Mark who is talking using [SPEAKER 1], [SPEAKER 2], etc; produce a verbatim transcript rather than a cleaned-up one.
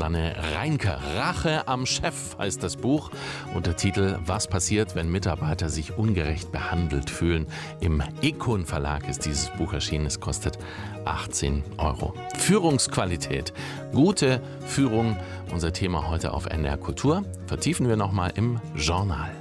[SPEAKER 1] Susanne Reinke. Rache am Chef heißt das Buch. Untertitel: Was passiert, wenn Mitarbeiter sich ungerecht behandelt fühlen. Im Econ Verlag ist dieses Buch erschienen. Es kostet achtzehn Euro. Führungsqualität. Gute Führung. Unser Thema heute auf N D R Kultur. Vertiefen wir nochmal im Journal.